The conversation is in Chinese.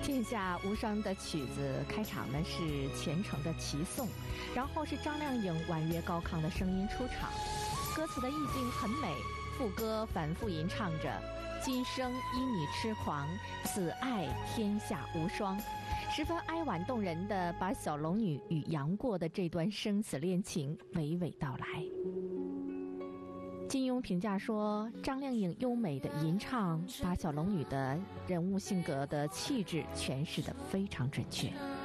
天下无双的曲子开场呢是虔诚的齐颂，然后是张靓颖婉约高亢的声音出场，歌词的意境很美，副歌反复吟唱着今生因你痴狂，此爱天下无双，十分哀婉动人的把小龙女与杨过的这段生死恋情娓娓道来。金庸评价说，张靓颖优美的吟唱把小龙女的人物性格的气质诠释得非常准确。